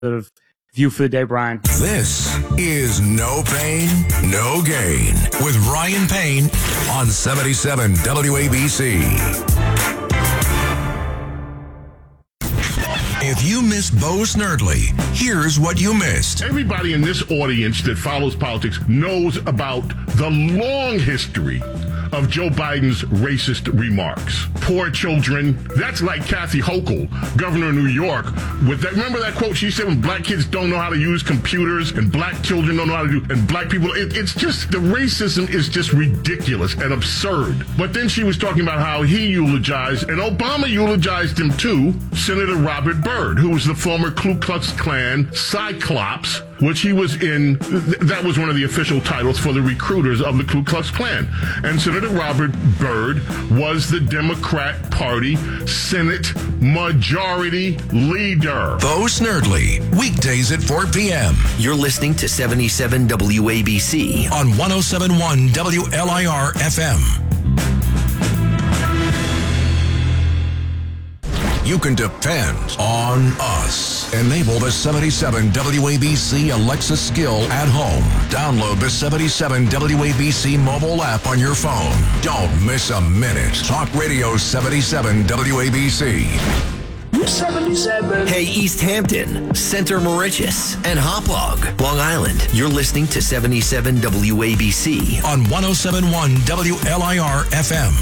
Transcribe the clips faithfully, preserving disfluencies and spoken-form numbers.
view for the day, Brian. This is No Pain, No Gain with Ryan Payne on seventy-seven W A B C. If you missed Bo Snerdley, here's what you missed. Everybody in this audience that follows politics knows about the long history of Joe Biden's racist remarks. Poor children. That's like Kathy Hochul, governor of New York. With that, remember that quote she said, when black kids don't know how to use computers and black children don't know how to do, and black people, it, it's just, the racism is just ridiculous and absurd. But then she was talking about how he eulogized, and Obama eulogized him too, Senator Robert Byrd, who was the former Ku Klux Klan Cyclops, which he was in. That was one of the official titles for the recruiters of the Ku Klux Klan. And Senator Robert Byrd was the Democrat Party Senate Majority Leader. Bo Snerdley, weekdays at four p.m. You're listening to seventy-seven W A B C on one oh seven point one W L I R F M. You can depend on us. Enable the seventy-seven W A B C Alexa skill at home. Download the seventy-seven W A B C mobile app on your phone. Don't miss a minute. Talk Radio seventy-seven W A B C. seventy-seven. Hey, East Hampton, Center Mauritius, and Hauppauge, Long Island. You're listening to seventy-seven W A B C on one oh seven point one W L I R F M.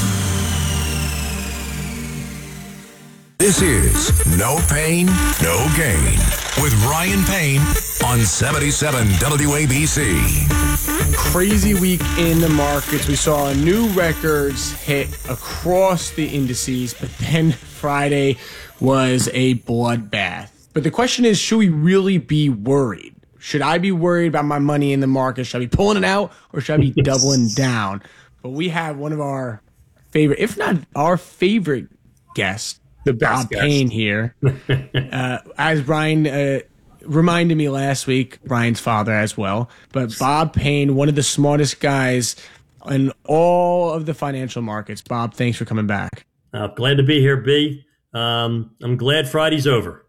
This is No Pain, No Gain with Ryan Payne on seventy-seven W A B C. Crazy week in the markets. We saw new records hit across the indices, but then Friday was a bloodbath. But the question is, should we really be worried? Should I be worried about my money in the market? Should I be pulling it out, or should I be doubling down? But we have one of our favorite, if not our favorite guest, the best Bob guest. Payne here. uh, as Brian uh, reminded me last week, Brian's father as well, but Bob Payne, one of the smartest guys in all of the financial markets. Bob, thanks for coming back. Uh, glad to be here, B. Um, I'm glad Friday's over.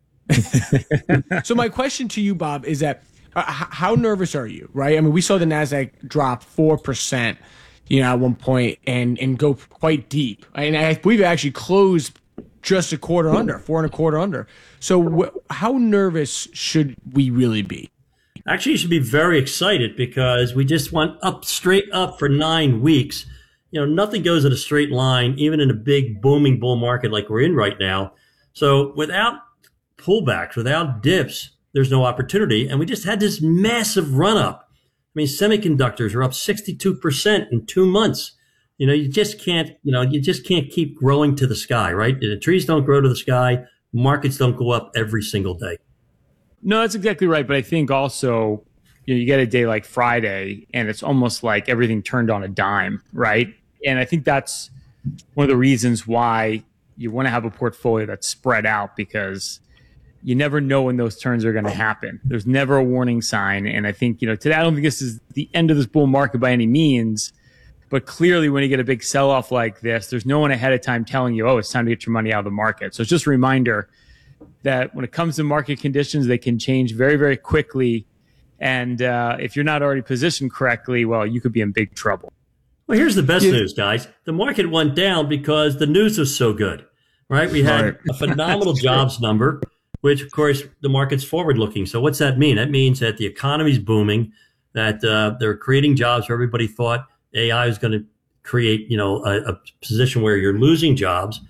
So my question to you, Bob, is that uh, h- how nervous are you, right? I mean, we saw the NASDAQ drop four percent, you know, at one point and, and go quite deep. And I believe it actually closed just a quarter under, four and a quarter under. So wh- how nervous should we really be? Actually, you should be very excited because we just went up, straight up for nine weeks. You know, nothing goes in a straight line, even in a big booming bull market like we're in right now. So without pullbacks, without dips, there's no opportunity. And we just had this massive run up. I mean, semiconductors are up sixty-two percent in two months. You know, you just can't, you know, you just can't keep growing to the sky, right? The trees don't grow to the sky. Markets don't go up every single day. No, that's exactly right. But I think also, you know, you get a day like Friday and it's almost like everything turned on a dime, right? And I think that's one of the reasons why you want to have a portfolio that's spread out, because you never know when those turns are going to happen. There's never a warning sign. And I think, you know, today, I don't think this is the end of this bull market by any means. But clearly, when you get a big sell-off like this, there's no one ahead of time telling you, oh, it's time to get your money out of the market. So it's just a reminder that when it comes to market conditions, they can change very, very quickly. And uh, if you're not already positioned correctly, well, you could be in big trouble. Well, here's the best Yeah. news, guys. The market went down because the news was so good, right? We had Right. a phenomenal jobs number, which, of course, the market's forward-looking. So what's that mean? That means that the economy's booming, that uh, they're creating jobs where everybody thought A I is going to create, you know, a, a position where you're losing jobs.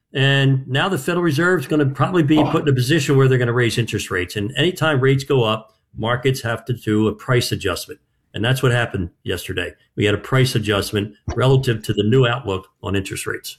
And now the Federal Reserve is going to probably be put in a position where they're going to raise interest rates. And anytime rates go up, markets have to do a price adjustment. And that's what happened yesterday. We had a price adjustment relative to the new outlook on interest rates.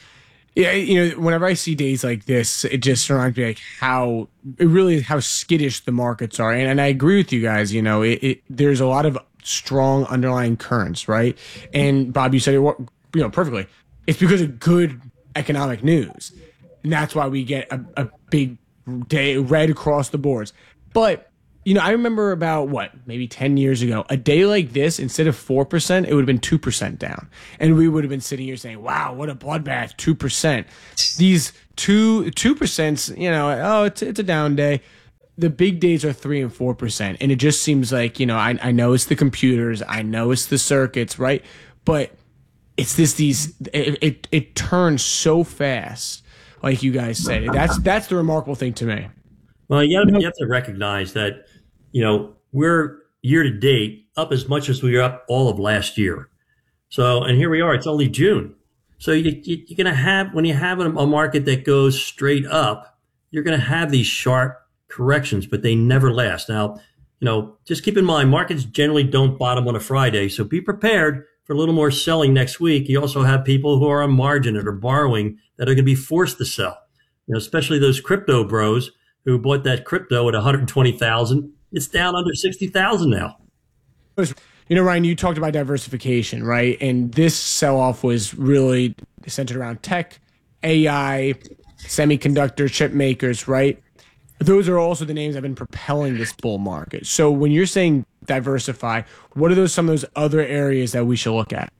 Yeah, you know, whenever I see days like this, it just reminds me like how it really how skittish the markets are. And, and I agree with you guys. You know, it, it there's a lot of strong underlying currents, right? And Bob, you said it, you know, perfectly. It's because of good economic news, and that's why we get a, a big day red across the boards. But you know, I remember about what, maybe ten years ago, a day like this, instead of four percent, it would have been two percent down. And we would have been sitting here saying, wow, what a bloodbath, two percent. These two, two percent, you know, oh, it's, it's a down day. the big days are three and four percent, and it just seems like, you know, I I know it's the computers, I know it's the circuits, right? But it's this these it it, it turns so fast, like you guys said. That's that's the remarkable thing to me. Well, you, gotta, you have to recognize that, you know, we're year to date up as much as we were up all of last year. So, and here we are, it's only June. So you, you, you're going to have, when you have a, a market that goes straight up, you're going to have these sharp corrections, but they never last. Now, you know, just keep in mind, markets generally don't bottom on a Friday. So be prepared for a little more selling next week. You also have people who are on margin and are borrowing that are going to be forced to sell, you know, especially those crypto bros who bought that crypto at one hundred twenty thousand. It's down under sixty thousand now. You know, Ryan, you talked about diversification, right? And this sell-off was really centered around tech, A I, semiconductor chip makers, right? Those are also the names that have been propelling this bull market. So when you're saying diversify, what are those some of those other areas that we should look at?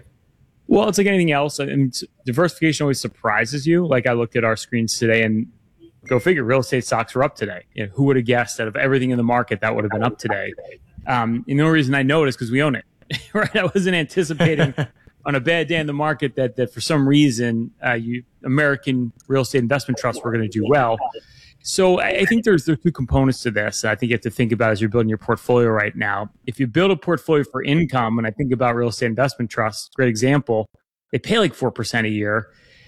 Well, it's like anything else. I mean, diversification always surprises you. Like I looked at our screens today and go figure, real estate stocks were up today. You know, who would have guessed that of everything in the market that would have been up today? Um, and the only reason I know it is because we own it, right? I wasn't anticipating on a bad day in the market that that for some reason uh, you American real estate investment trusts were going to do well. So I, I think there's there's two components to this. I think you have to think about as you're building your portfolio right now. If you build a portfolio for income, and I think about real estate investment trusts, great example, they pay like four percent a year.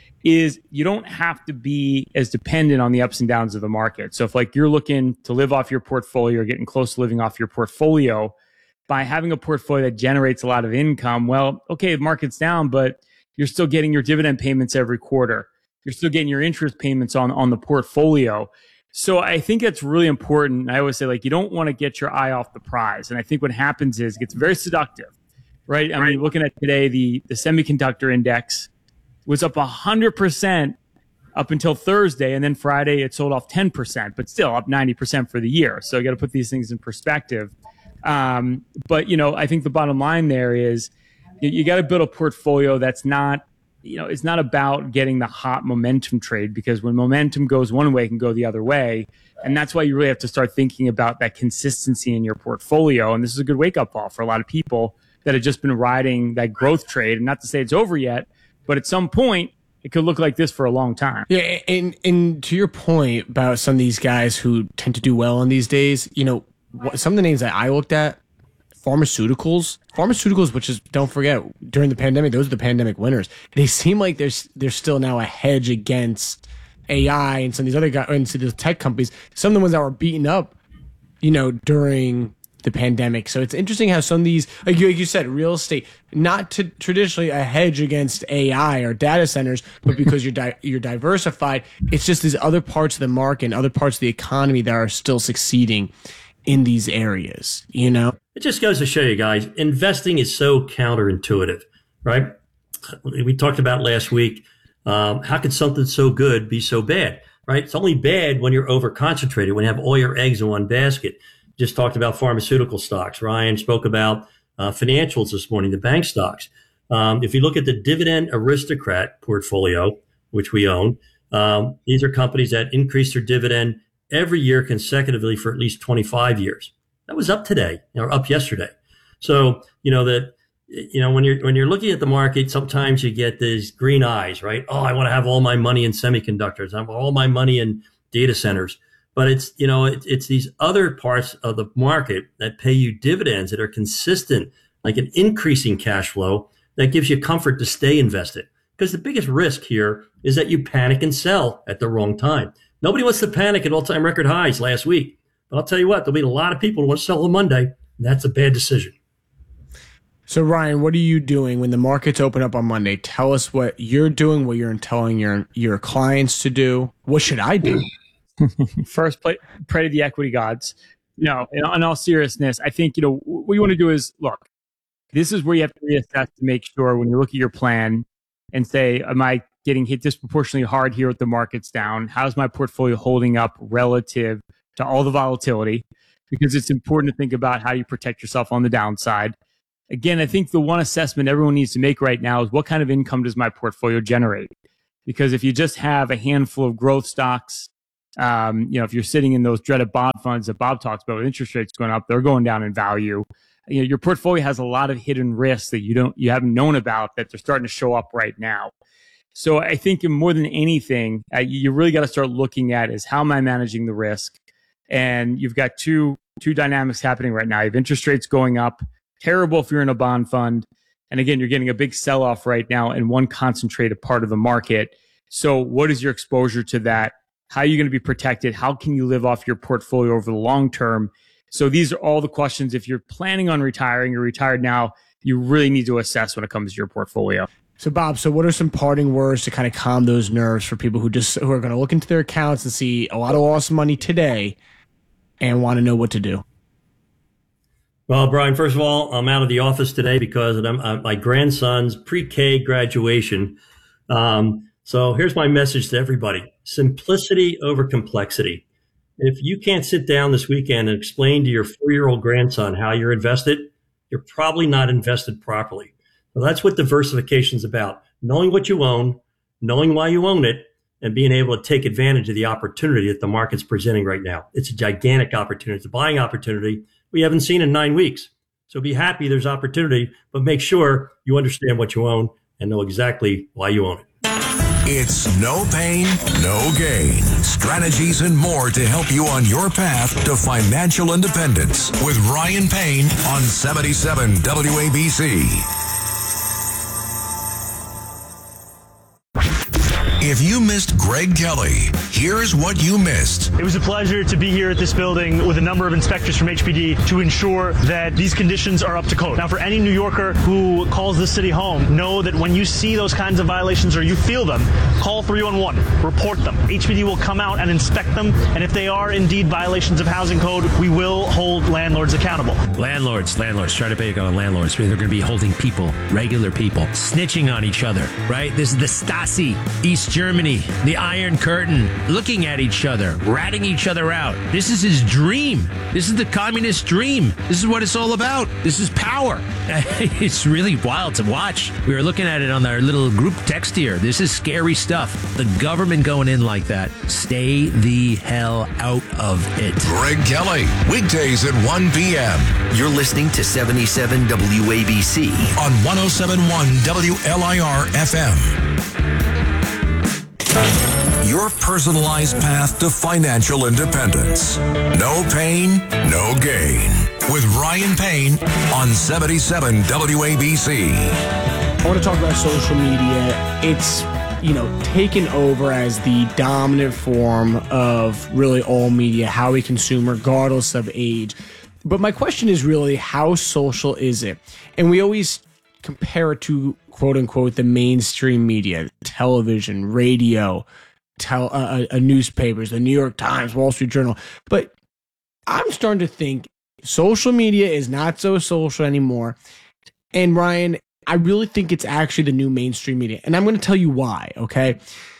Is you don't have to be as dependent on the ups and downs of the market. So if like you're looking to live off your portfolio or getting close to living off your portfolio by having a portfolio that generates a lot of income, well, okay, the market's down, but you're still getting your dividend payments every quarter. You're still getting your interest payments on, on the portfolio. So I think that's really important. I always say, like, you don't want to get your eye off the prize. And I think what happens is it gets very seductive, right? I mean, looking at today, the, the semiconductor index was up one hundred percent up until Thursday, and then Friday it sold off ten percent, but still up ninety percent for the year. So you got to put these things in perspective. Um, but, you know, I think the bottom line there is you, you got to build a portfolio that's not, you know, it's not about getting the hot momentum trade, because when momentum goes one way, it can go the other way. And that's why you really have to start thinking about that consistency in your portfolio. And this is a good wake-up call for a lot of people that have just been riding that growth trade. And not to say it's over yet, but at some point, it could look like this for a long time. Yeah, and and to your point about some of these guys who tend to do well on these days, you know, what, some of the names that I looked at, pharmaceuticals, pharmaceuticals, which is, don't forget, during the pandemic, those are the pandemic winners. They seem like there's there's still now a hedge against A I and some of these other guys, and some of the tech companies, some of the ones that were beaten up, you know, during the pandemic. So it's interesting how some of these, like you, like you said, real estate, not to traditionally a hedge against A I or data centers, but because you're di- you're diversified, it's just these other parts of the market and other parts of the economy that are still succeeding in these areas, you know? It just goes to show you guys, investing is so counterintuitive, right? We talked about last week, um, how could something so good be so bad, right? It's only bad when you're over concentrated, when you have all your eggs in one basket. Just talked about pharmaceutical stocks. Ryan spoke about uh, financials this morning, the bank stocks. Um, if you look at the Dividend Aristocrat portfolio, which we own, um, these are companies that increase their dividend every year consecutively for at least twenty-five years. That was up today, or up yesterday. So, you know, that, you know, when you're, when you're looking at the market, sometimes you get these green eyes, right? Oh, I want to have all my money in semiconductors. I have all my money in data centers. But it's, you know, it, it's these other parts of the market that pay you dividends that are consistent, like an increasing cash flow that gives you comfort to stay invested. Because the biggest risk here is that you panic and sell at the wrong time. Nobody wants to panic at all-time record highs last week. But I'll tell you what, there'll be a lot of people who want to sell on Monday, and that's a bad decision. So, Ryan, what are you doing when the markets open up on Monday? Tell us what you're doing, what you're telling your your clients to do. What should I do? First, play, pray to the equity gods. No, in, in all seriousness, I think, you know, what you want to do is, look, this is where you have to reassess to make sure when you look at your plan and say, am I getting hit disproportionately hard here with the markets down? How's my portfolio holding up relative to all the volatility? Because it's important to think about how you protect yourself on the downside. Again, I think the one assessment everyone needs to make right now is what kind of income does my portfolio generate? Because if you just have a handful of growth stocks Um, you know, if you're sitting in those dreaded bond funds that Bob talks about with interest rates going up, they're going down in value. You know, your portfolio has a lot of hidden risks that you don't, you haven't known about that they're starting to show up right now. So I think more than anything, uh, you really got to start looking at is how am I managing the risk? And you've got two two dynamics happening right now. You have interest rates going up, terrible if you're in a bond fund. And again, you're getting a big sell-off right now in one concentrated part of the market. So what is your exposure to that? How are you going to be protected? How can you live off your portfolio over the long term? So these are all the questions. If you're planning on retiring, you're retired now, you really need to assess when it comes to your portfolio. So Bob, so what are some parting words to kind of calm those nerves for people who just who are going to look into their accounts and see a lot of awesome money today and want to know what to do? Well, Brian, first of all, I'm out of the office today because of uh, my grandson's pre-K graduation. Um, so here's my message to everybody. Simplicity over complexity. If you can't sit down this weekend and explain to your four-year-old grandson how you're invested, you're probably not invested properly. Well, that's what diversification is about. Knowing what you own, knowing why you own it, and being able to take advantage of the opportunity that the market's presenting right now. It's a gigantic opportunity. It's a buying opportunity we haven't seen in nine weeks. So be happy there's opportunity, but make sure you understand what you own and know exactly why you own it. It's no pain, no gain. Strategies and more to help you on your path to financial independence with Ryan Payne on seventy-seven W A B C. If you missed Greg Kelly, here's what you missed. It was a pleasure to be here at this building with a number of inspectors from H P D to ensure that these conditions are up to code. Now, for any New Yorker who calls this city home, know that when you see those kinds of violations or you feel them, call three one one, report them. H P D will come out and inspect them, and if they are indeed violations of housing code, we will hold landlords accountable. Landlords, landlords, try to pay on landlords. They're going to be holding people, regular people, snitching on each other, right? This is the Stasi, East Germany, the Iron Curtain, looking at each other, ratting each other out. This is his dream. This is the communist dream. This is what it's all about. This is power. It's really wild to watch. We were looking at it on our little group text here. This is scary stuff. The government going in like that. Stay the hell out of it. Greg Kelly, weekdays at one p.m. You're listening to seventy-seven W A B C on one oh seven point one W L I R F M. Your personalized path to financial independence. No pain, no gain. With Ryan Payne on seventy-seven W A B C. I want to talk about social media. It's, you know, taken over as the dominant form of really all media, how we consume regardless of age. But my question is really, how social is it? And we always compare it to, quote unquote, the mainstream media, television, radio, tel- uh, uh, newspapers, the New York Times, Wall Street Journal. But I'm starting to think social media is not so social anymore. And Ryan, I really think it's actually the new mainstream media. And I'm going to tell you why, okay?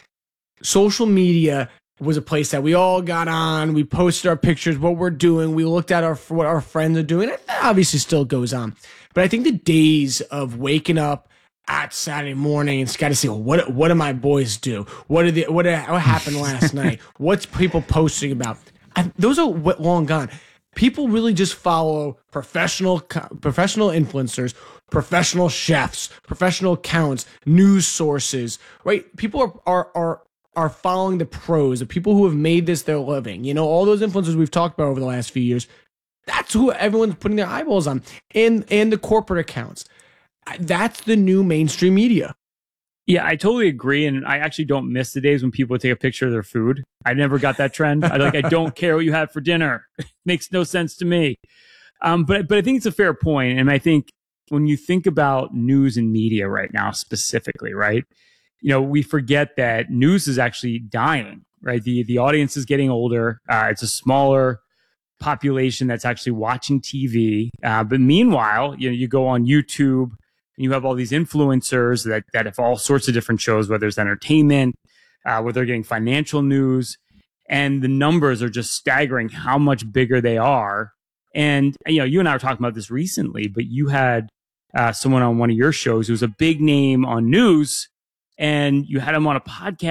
Social media was a place that we all got on. We posted our pictures, what we're doing. We looked at our what our friends are doing. It obviously still goes on. But I think the days of waking up at Saturday morning and got to see, well, what what do my boys do? What did the, what, what happened last night? What's people posting about? I, those are long gone. People really just follow professional professional influencers, professional chefs, professional accounts, news sources, right? People are are are are following the pros, the people who have made this their living. You know, all those influencers we've talked about over the last few years. That's who everyone's putting their eyeballs on, and and the corporate accounts. That's the new mainstream media. Yeah, I totally agree, and I actually don't miss the days when people would take a picture of their food. I never got that trend. I like, I don't care what you had for dinner. Makes no sense to me. Um, but but I think it's a fair point, and I think when you think about news and media right now specifically, right? You know, we forget that news is actually dying, right? The the audience is getting older. Uh, it's a smaller population that's actually watching T V. Uh, but meanwhile, you know, you go on YouTube and you have all these influencers that, that have all sorts of different shows, whether it's entertainment, uh, where they're getting financial news, and the numbers are just staggering how much bigger they are. And, you know, you and I were talking about this recently, but you had uh, someone on one of your shows who was a big name on news, and you had him on a podcast,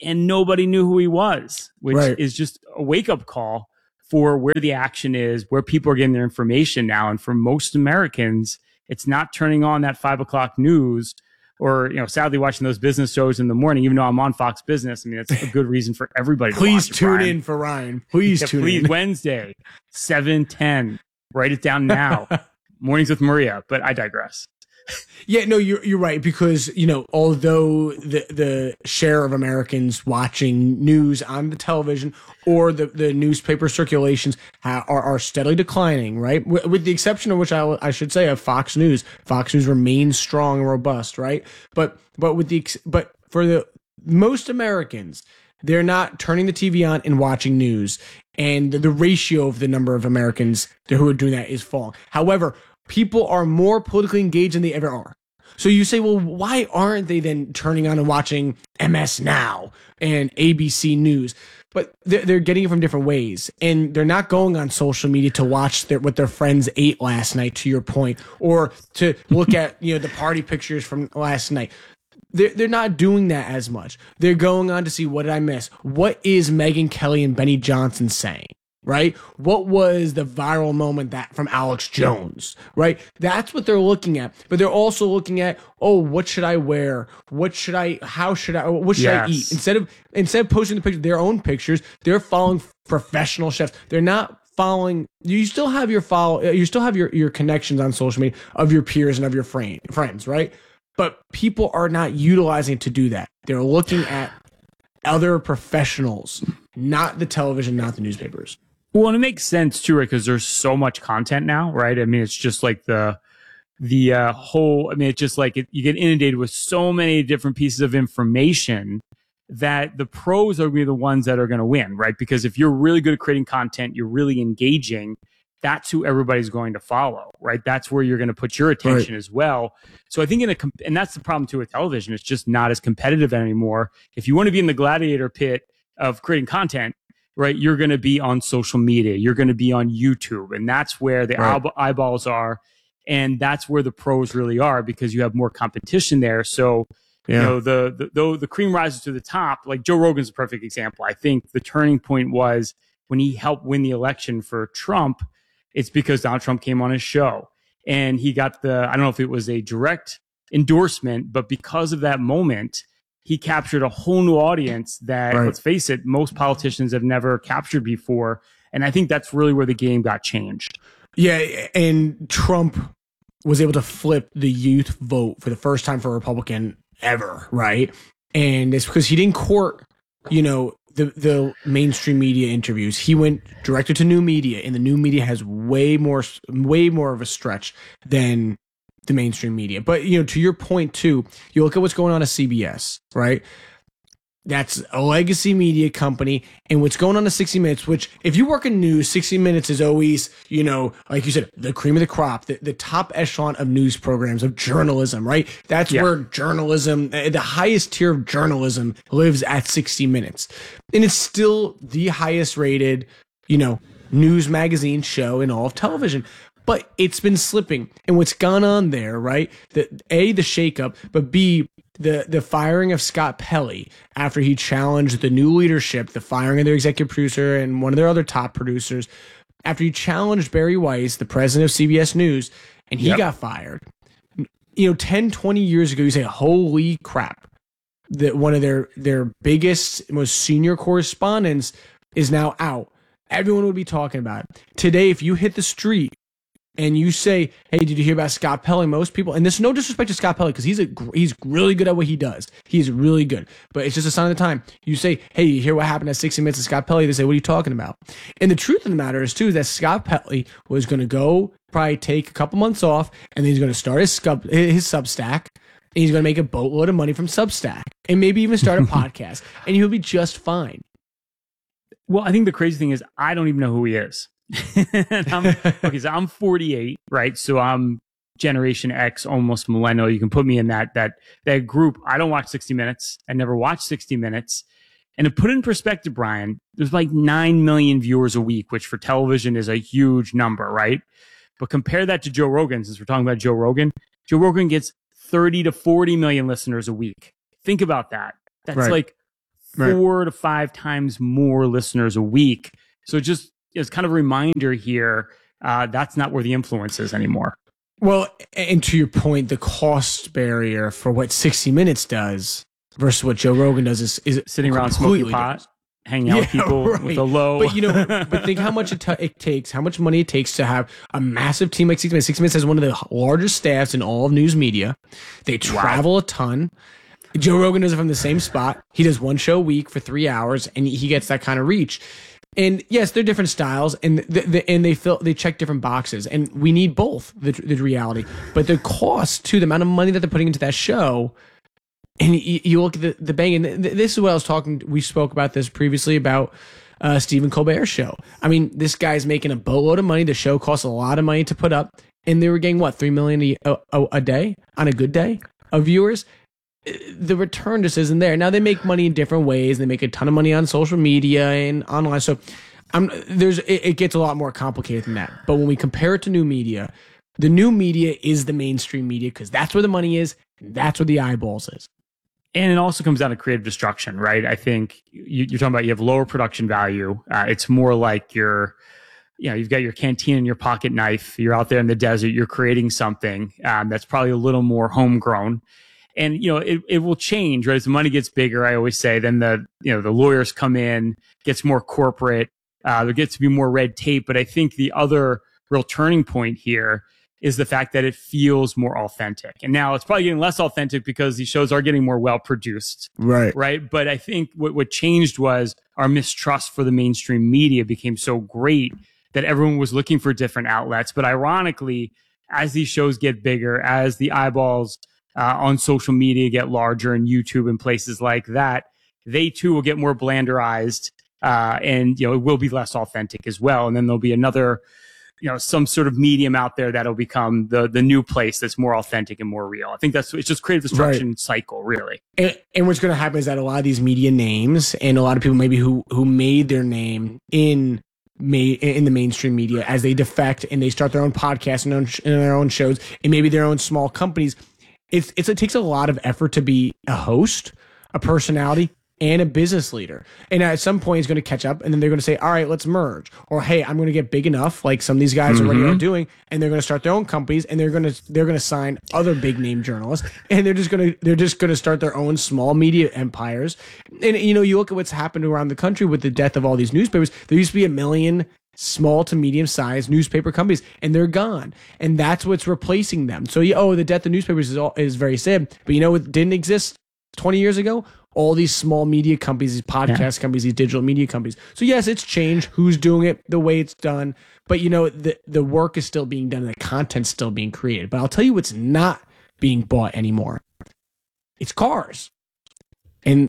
and nobody knew who he was, which Right. is just a wake up call for where the action is, where people are getting their information now. And for most Americans, it's not turning on that five o'clock news or, you know, sadly watching those business shows in the morning, even though I'm on Fox Business. I mean, it's a good reason for everybody to Please watch it, tune Brian. in for Ryan. Please Yeah, tune please, in. Wednesday, seven ten. Write it down now. Mornings with Maria, but I digress. Yeah, no, you're you're right, because, you know, although the the share of Americans watching news on the television or the, the newspaper circulations ha- are are steadily declining, right? W- with the exception of which I I should say of Fox News. Fox News remains strong and robust, right? But but with the ex- but for the most Americans, they're not turning the T V on and watching news, and the, the ratio of the number of Americans who are doing that is falling. However, people are more politically engaged than they ever are. So you say, well, why aren't they then turning on and watching M S Now and A B C News? But they're, they're getting it from different ways, and they're not going on social media to watch their, what their friends ate last night, to your point, or to look at, you know, the party pictures from last night. They're, they're not doing that as much. They're going on to see, what did I miss? What is Megyn Kelly and Benny Johnson saying? Right? What was the viral moment that from Alex Jones? Right? That's what they're looking at. But they're also looking at, oh, what should I wear? What should I, how should I, what should Yes. I eat? Instead of, instead of posting the picture, their own pictures, they're following professional chefs. They're not following, you still have your follow, you still have your, your connections on social media of your peers and of your friend, friends, right? But people are not utilizing it to do that. They're looking at other professionals, not the television, not the newspapers. Well, and it makes sense too, right? Because there's so much content now, right? I mean, it's just like the the uh, whole. I mean, it's just like it, you get inundated with so many different pieces of information that the pros are going to be the ones that are going to win, right? Because if you're really good at creating content, you're really engaging. That's who everybody's going to follow, right? That's where you're going to put your attention Right. as well. So I think in a comp- and that's the problem too with television. It's just not as competitive anymore. If you want to be in the gladiator pit of creating content, right, you're going to be on social media. You're going to be on YouTube, and that's where the Right. eyeb- eyeballs are, and that's where the pros really are because you have more competition there. So Yeah. you know the the the, the cream rises to the top. Like Joe Rogan's a perfect example. I think the turning point was when he helped win the election for Trump. It's because Donald Trump came on his show and he got the, I don't know if it was a direct endorsement, but because of that moment, he captured a whole new audience that, Right. let's face it, most politicians have never captured before. And I think that's really where the game got changed. Yeah, and Trump was able to flip the youth vote for the first time for a Republican ever, right? And it's because he didn't court, you know, the the mainstream media interviews. He went directly to new media, and the new media has way more way more of a stretch than the mainstream media. But, you know, to your point too, you look at what's going on at C B S, right? That's a legacy media company, and what's going on at sixty minutes, which if you work in news, sixty minutes is always, you know, like you said, the cream of the crop, the, the top echelon of news programs, of journalism, right? That's Yeah. where journalism, uh, the highest tier of journalism lives at sixty minutes. And it's still the highest rated, you know, news magazine show in all of television. But it's been slipping. And what's gone on there, right? The A, the shakeup, but B, the the firing of Scott Pelley after he challenged the new leadership, the firing of their executive producer and one of their other top producers, after he challenged Barry Weiss, the president of C B S News, and he Yep. got fired. You know, ten, twenty years ago, you say, holy crap, that one of their their biggest, most senior correspondents is now out. Everyone would be talking about it. Today, if you hit the street and you say, hey, did you hear about Scott Pelley? Most people, and there's no disrespect to Scott Pelley because he's a gr- he's really good at what he does. He's really good, but it's just a sign of the time. You say, hey, you hear what happened at sixty minutes to Scott Pelley? They say, what are you talking about? And the truth of the matter is, too, that Scott Pelley was going to go probably take a couple months off, and then he's going to start his, scub- his Substack, and he's going to make a boatload of money from Substack, and maybe even start a podcast, and he'll be just fine. Well, I think the crazy thing is I don't even know who he is. And I'm, okay, so I'm forty-eight, right? So I'm Generation X, almost millennial. You can put me in that that that group. I don't watch sixty minutes. I never watched sixty minutes. And to put it in perspective, Brian, there's like nine million viewers a week, which for television is a huge number, right? But compare that to Joe Rogan, since we're talking about Joe Rogan. Joe Rogan gets thirty to forty million listeners a week. Think about that. That's Right. like four right. to five times more listeners a week. So just it's kind of a reminder here, uh, that's not where the influence is anymore. Well, and to your point, the cost barrier for what sixty minutes does versus what Joe Rogan does is, is sitting around smoking pot, different. hanging out Yeah, with people right. with a low. But you know, but think how much it, t- it takes, how much money it takes to have a massive team like sixty minutes. sixty minutes has one of the largest staffs in all of news media. They travel wow. a ton. Joe Rogan does it from the same spot. He does one show a week for three hours, and he gets that kind of reach. And yes, they're different styles, and the, the, and they fill they check different boxes, and we need both. The, the reality, but the cost to the amount of money that they're putting into that show, and you, you look at the the bang. And th- this is what I was talking. We spoke about this previously about uh, Stephen Colbert's show. I mean, this guy's making a boatload of money. The show costs a lot of money to put up, and they were getting what three million a, a, a day on a good day of viewers. The return just isn't there. Now they make money in different ways. They make a ton of money on social media and online. So I'm, there's it, it gets a lot more complicated than that. But when we compare it to new media, the new media is the mainstream media because that's where the money is. And that's where the eyeballs is. And it also comes down to creative destruction, right? I think you, you're talking about you have lower production value. Uh, it's more like you're, you know, you've got your canteen and your pocket knife. You're out there in the desert. You're creating something um, that's probably a little more homegrown. And, you know, it, it will change, right? As the money gets bigger, I always say, then the, you know, the lawyers come in, gets more corporate, uh, there gets to be more red tape. But I think the other real turning point here is the fact that it feels more authentic. And now it's probably getting less authentic because these shows are getting more well produced. Right. Right. But I think what, what changed was our mistrust for the mainstream media became so great that everyone was looking for different outlets. But ironically, as these shows get bigger, as the eyeballs Uh, on social media get larger and YouTube and places like that, they too will get more blanderized, uh, and you know it will be less authentic as well. And then there'll be another, you know, some sort of medium out there that'll become the the new place that's more authentic and more real. I think that's it's just creative destruction right. cycle, really. And, and what's going to happen is that a lot of these media names and a lot of people maybe who who made their name in made in the mainstream media as they defect and they start their own podcasts and, own, and their own shows and maybe their own small companies. It's, it's, it takes a lot of effort to be a host, a personality, and a business leader. And at some point, it's going to catch up, and then they're going to say, all right, let's merge. Or, hey, I'm going to get big enough, like some of these guys mm-hmm. already are doing, and they're going to start their own companies, and they're going to they're going to sign other big name journalists, and they're just going to they're just going to start their own small media empires. And you know, you look at what's happened around the country with the death of all these newspapers. There used to be a million small to medium sized newspaper companies, and they're gone, and that's what's replacing them. So, oh, the death of newspapers is all, is very sad, but you know what didn't exist twenty years ago? All these small media companies, these podcast yeah. companies, these digital media companies. So yes, it's changed who's doing it, the way it's done, but you know the the work is still being done, and the content's still being created. But I'll tell you what's not being bought anymore. It's cars, and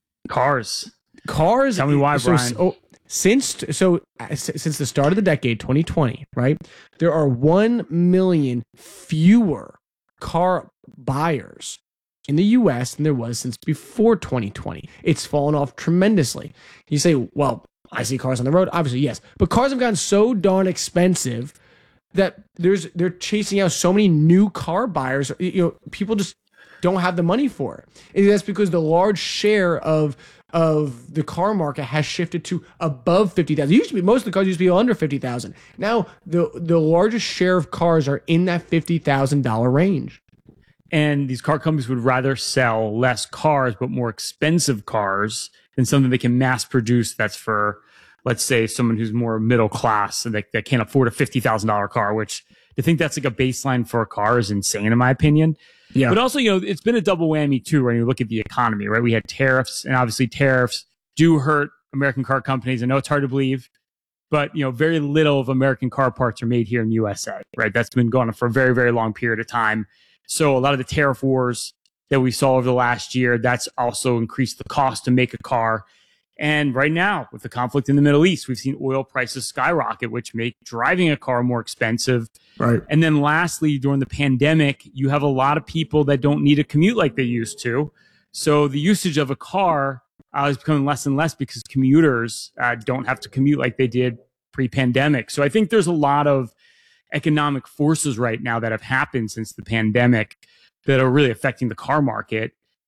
cars, cars. Tell me why, so, Brian. So, Since so since the start of the decade, twenty twenty, right? There are one million fewer car buyers in the U S than there was since before twenty twenty. It's fallen off tremendously. You say, well, I see cars on the road. Obviously, yes, but cars have gotten so darn expensive that there's they're chasing out so many new car buyers. You know, people just don't have the money for it. And that's because the large share of of the car market has shifted to above fifty thousand. Used to be most of the cars used to be under fifty thousand. Now the the largest share of cars are in that fifty thousand dollar range. And these car companies would rather sell less cars but more expensive cars than something they can mass produce that's for, let's say, someone who's more middle class and they, they can't afford a fifty thousand dollar car, which to think that's like a baseline for a car is insane in my opinion. Yeah. But also, you know, it's been a double whammy too when you look at the economy, right? We had tariffs, and obviously tariffs do hurt American car companies. I know it's hard to believe, but you know, very little of American car parts are made here in the U S A, right? That's been going on for a very, very long period of time. So a lot of the tariff wars that we saw over the last year, that's also increased the cost to make a car. And right now, with the conflict in the Middle East, we've seen oil prices skyrocket, which make driving a car more expensive. Right. And then lastly, during the pandemic, you have a lot of people that don't need to commute like they used to. So the usage of a car uh, is becoming less and less because commuters uh, don't have to commute like they did pre-pandemic. So I think there's a lot of economic forces right now that have happened since the pandemic that are really affecting the car market.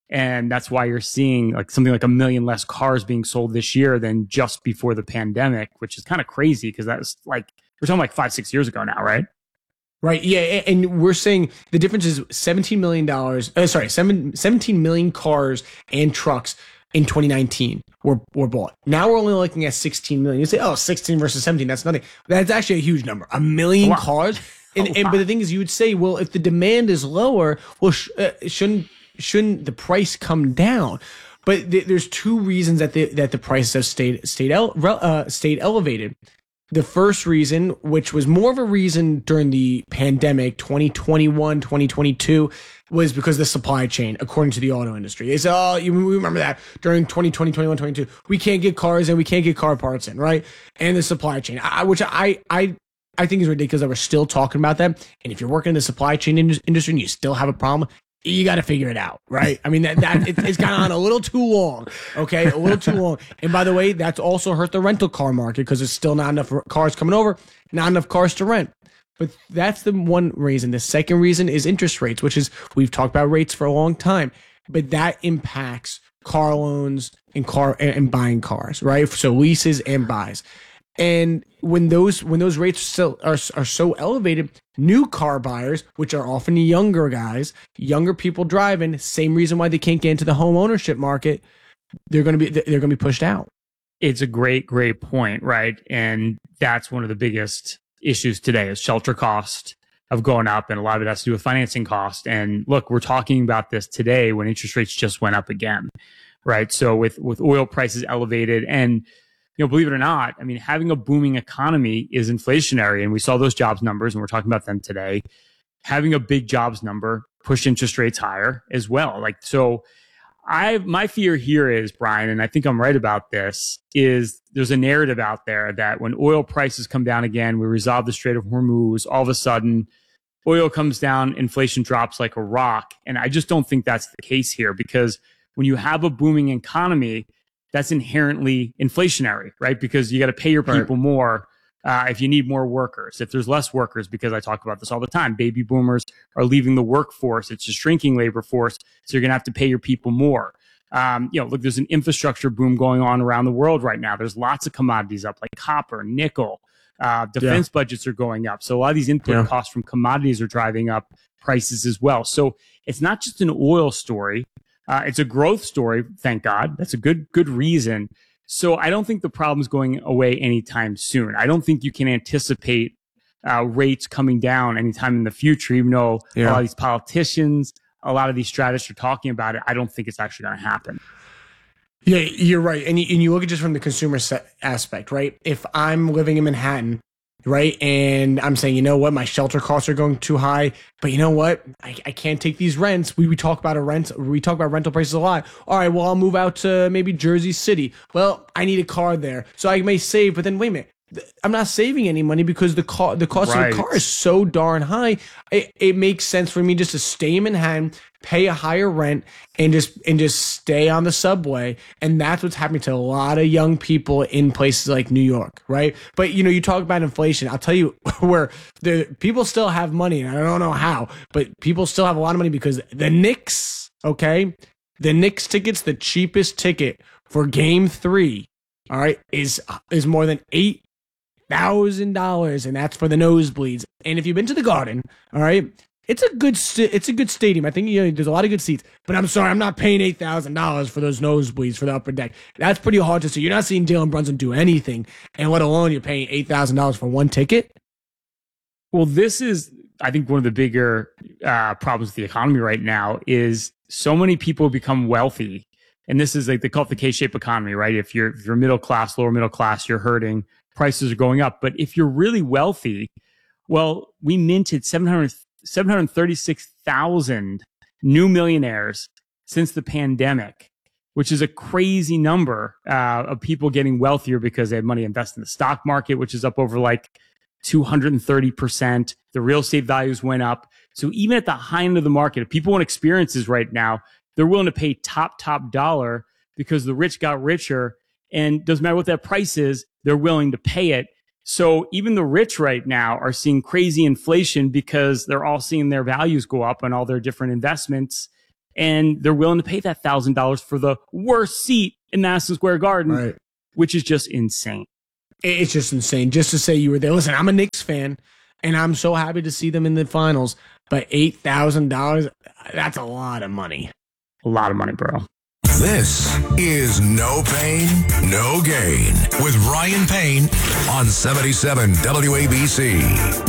And that's why you're seeing like something like a million less cars being sold this year than just before the pandemic, which is kind of crazy because that was like, we're talking like five, six years ago now, right? Right. Yeah. And we're saying the difference is seventeen million dollars. Uh, sorry, seven, seventeen million cars and trucks in twenty nineteen were, were bought. Now we're only looking at sixteen million. You say, oh, sixteen versus seventeen. That's nothing. That's actually a huge number. A million wow. cars. And, oh, wow. and but the thing is, you would say, well, if the demand is lower, well, sh- uh, shouldn't shouldn't the price come down? But th- there's two reasons that the that the prices have stayed stayed el- uh, stayed elevated. The first reason, which was more of a reason during the pandemic, twenty twenty-one, twenty twenty-two, was because of the supply chain, according to the auto industry. They said, oh, you remember that during twenty twenty, twenty-one, twenty-two, we can't get cars in, we can't get car parts in, right? And the supply chain, I, which I, I, I think is ridiculous that we're still talking about that. And if you're working in the supply chain in- industry and you still have a problem, you got to figure it out, right? I mean, that, that it, it's gone on a little too long, okay? A little too long. And by the way, that's also hurt the rental car market because there's still not enough cars coming over, not enough cars to rent. But that's the one reason. The second reason is interest rates, which is we've talked about rates for a long time, but that impacts car loans and car and buying cars, right? So leases and buys. And when those when those rates still are are so elevated, new car buyers, which are often younger guys, younger people driving, same reason why they can't get into the home ownership market, they're going to be they're going to be pushed out. It's a great great point, right? And that's one of the biggest issues today is shelter cost of going up, and a lot of it has to do with financing cost. And look, we're talking about this today when interest rates just went up again, right? So with with oil prices elevated and you know, believe it or not, I mean, having a booming economy is inflationary. And we saw those jobs numbers, and we're talking about them today. Having a big jobs number push interest rates higher as well. Like, so I, my fear here is, Brian, and I think I'm right about this, is there's a narrative out there that when oil prices come down again, we resolve the Strait of Hormuz, all of a sudden oil comes down, inflation drops like a rock. And I just don't think that's the case here, because when you have a booming economy, that's inherently inflationary, right? Because you got to pay your people right. more uh, if you need more workers. If there's less workers, because I talk about this all the time, baby boomers are leaving the workforce. It's a shrinking labor force. So you're going to have to pay your people more. Um, you know, look, there's an infrastructure boom going on around the world right now. There's lots of commodities up like copper, nickel, uh, defense yeah. budgets are going up. So a lot of these input yeah. costs from commodities are driving up prices as well. So it's not just an oil story. Uh, it's a growth story, thank God. That's a good good reason. So I don't think the problem's going away anytime soon. I don't think you can anticipate uh, rates coming down anytime in the future, even though yeah. a lot of these politicians, a lot of these strategists are talking about it. I don't think it's actually going to happen. Yeah, you're right. And you, and you look at just from the consumer set aspect, right? If I'm living in Manhattan, right, and I'm saying, you know what, my shelter costs are going too high, but you know what, I, I can't take these rents. We, we talk about a rent, we talk about rental prices a lot. All right, well, I'll move out to maybe Jersey City. Well, I need a car there, so I may save, but then wait a minute. I'm not saving any money because the car, the cost right. of the car is so darn high. It, it makes sense for me just to stay in Manhattan, pay a higher rent, and just and just stay on the subway. And that's what's happening to a lot of young people in places like New York, right? But you know, you talk about inflation. I'll tell you where the people still have money, and I don't know how, but people still have a lot of money because the Knicks, okay, the Knicks tickets, the cheapest ticket for Game Three, all right, is is more than eight. Thousand dollars, and that's for the nosebleeds. And if you've been to the Garden, all right, it's a good st- it's a good stadium. I think you know there's a lot of good seats. But I'm sorry, I'm not paying eight thousand dollars for those nosebleeds for the upper deck. That's pretty hard to see. You're not seeing Jalen Brunson do anything, and let alone you're paying eight thousand dollars for one ticket. Well, this is, I think, one of the bigger uh, problems with the economy right now is so many people become wealthy. And this is like, they call it the K-shaped economy, right? If you're if you're middle class, lower middle class, you're hurting. Prices are going up. But if you're really wealthy, well, we minted seven hundred thirty-six thousand new millionaires since the pandemic, which is a crazy number uh, of people getting wealthier because they have money invested in the stock market, which is up over like two hundred thirty percent. The real estate values went up. So even at the high end of the market, if people want experiences right now, they're willing to pay top, top dollar because the rich got richer. And doesn't matter what that price is, they're willing to pay it. So even the rich right now are seeing crazy inflation because they're all seeing their values go up on all their different investments. And they're willing to pay that one thousand dollars for the worst seat in Madison Square Garden, Right. which is just insane. It's just insane. Just to say you were there. Listen, I'm a Knicks fan, and I'm so happy to see them in the finals. But eight thousand dollars, that's a lot of money. A lot of money, bro. This is No Pain, No Gain with Ryan Payne on seventy-seven W A B C.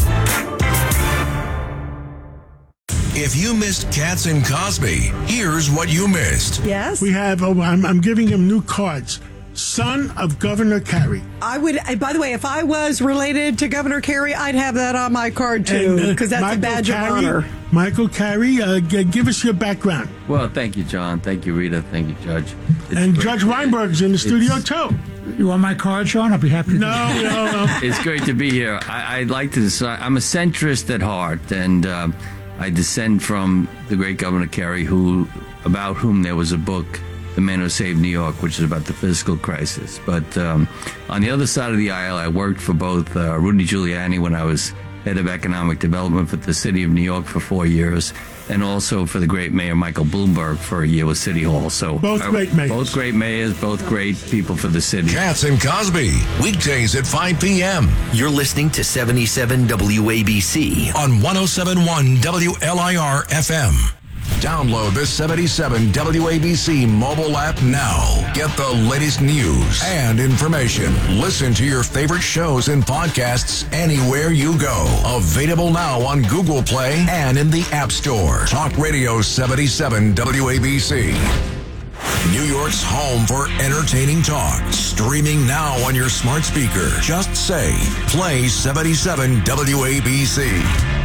If you missed Katz and Cosby, here's what you missed. Yes. We have, oh, I'm, I'm giving him new cards. Son of Governor Carey. I would, and by the way, if I was related to Governor Carey, I'd have that on my card too, because that's Michael a badge Carey, of honor. Michael Carey, uh, g- give us your background. Well, thank you, John. Thank you, Rita. Thank you, Judge. It's and great. Judge Weinberg's in the studio It's- too. You want my card, Sean? I'll be happy to. No, no, no. It's great to be here. I, I'd like to decide. I'm a centrist at heart, and um, I descend from the great Governor Carey, who, about whom there was a book, The Man Who Saved New York, which is about the fiscal crisis. But um, on the other side of the aisle, I worked for both uh, Rudy Giuliani when I was head of economic development for the city of New York for four years, and also for the great Mayor Michael Bloomberg for a year with City Hall. So Both I- great mayors. Both great mayors, both great people for the city. Katz and Cosby, weekdays at five p.m. You're listening to seventy-seven W A B C. on one oh seven point one W L I R F M. Download the seventy-seven W A B C mobile app now. Get the latest news and information. Listen to your favorite shows and podcasts anywhere you go. Available now on Google Play and in the App Store. Talk Radio seventy-seven W A B C. New York's home for entertaining talk. Streaming now on your smart speaker. Just say, play seventy-seven W A B C.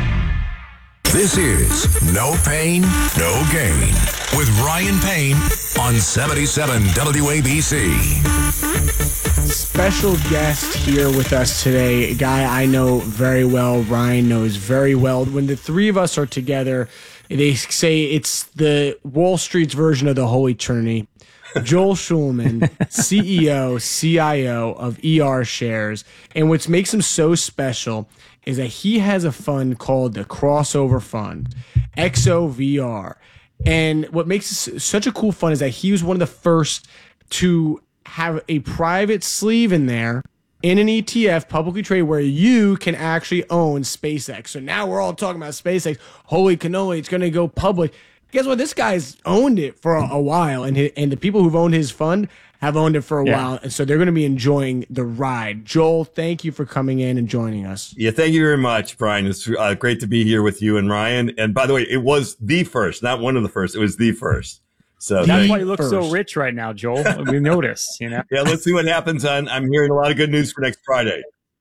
This is No Pain, No Gain with Ryan Payne on seventy-seven W A B C. Special guest here with us today, a guy I know very well, Ryan knows very well. When the three of us are together, they say it's the Wall Street's version of the Holy Trinity. Joel Schulman, C E O, C I O of E R Shares. And what makes him so special is that he has a fund called the Crossover Fund, X O V R. And what makes this such a cool fund is that he was one of the first to have a private sleeve in there in an E T F, publicly traded, where you can actually own SpaceX. So now we're all talking about SpaceX. Holy cannoli, it's going to go public. Guess what? This guy's owned it for a, a while, and his, and the people who've owned his fund have owned it for a Yeah. while, and so they're going to be enjoying the ride. Joel, thank you for coming in and joining us. Yeah, thank you very much, Brian. It's uh, great to be here with you and Ryan. And by the way, it was the first, not one of the first. It was the first. So That's thank- why you look so First. rich right now, Joel. We noticed, you know. yeah, let's see what happens on. I'm hearing a lot of good news for next Friday.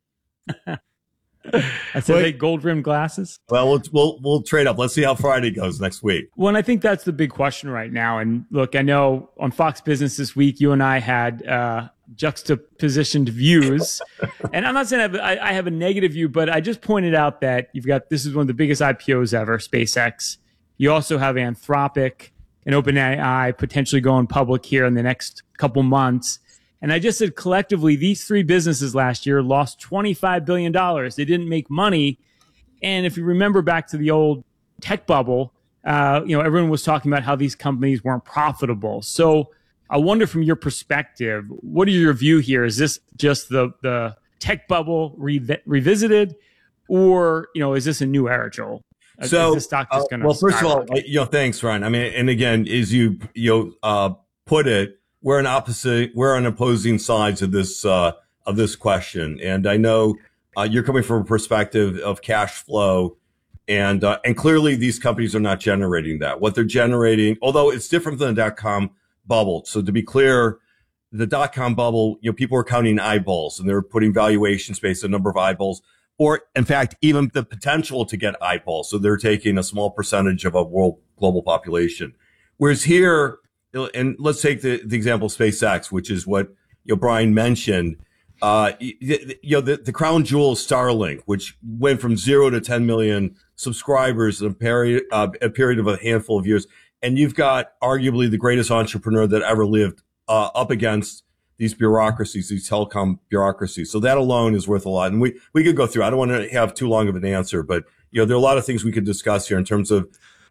I said they gold rimmed glasses. Well, we'll we'll we'll trade up. Let's see how Friday goes next week. Well, and I think that's the big question right now. And look, I know on Fox Business this week, you and I had uh, juxtapositioned views. And I'm not saying I have, I, I have a negative view, but I just pointed out that you've got, this is one of the biggest I P Os ever, SpaceX. You also have Anthropic and OpenAI potentially going public here in the next couple months. And I just said collectively, these three businesses last year lost twenty-five billion dollars. They didn't make money. And if you remember back to the old tech bubble, uh, you know, everyone was talking about how these companies weren't profitable. So I wonder from your perspective, what are your view here? Is this just the, the tech bubble re- revisited, or, you know, is this a new era, Joel? Is So, this stock uh, just gonna well, first of all, skyrocket? you know, thanks, Ryan. I mean, and again, as you you know, uh, put it, we're on opposite, we're on opposing sides of this uh, of this question, and I know uh, you're coming from a perspective of cash flow, and uh, and clearly these companies are not generating that. What they're generating, although it's different than the dot com bubble. So to be clear, the dot com bubble, you know, people were counting eyeballs, and they were putting valuations based on number of eyeballs, or in fact, even the potential to get eyeballs. So they're taking a small percentage of a world global population. Whereas here, and let's take the, the example of SpaceX, which is what, you know, Brian mentioned. Uh, you, you know, the, the crown jewel of Starlink, which went from zero to ten million subscribers in a period, uh, a period of a handful of years. And you've got arguably the greatest entrepreneur that ever lived uh, up against these bureaucracies, these telecom bureaucracies. So that alone is worth a lot. And we, we could go through, I don't want to have too long of an answer, but, you know, there are a lot of things we could discuss here in terms of